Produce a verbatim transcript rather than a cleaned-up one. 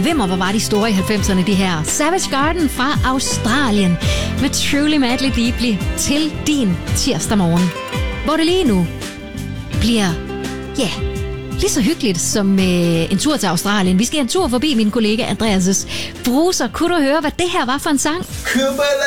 Vimmer, hvor var de store i halvfemserne, de her. Savage Garden fra Australien med Truly Madly Deeply til din tirsdag morgen. Hvor det lige nu bliver, ja, yeah, lige så hyggeligt som øh, en tur til Australien. Vi skal en tur forbi min kollega Andreas' bruser. Kunne du høre, hvad det her var for en sang? Kumbala!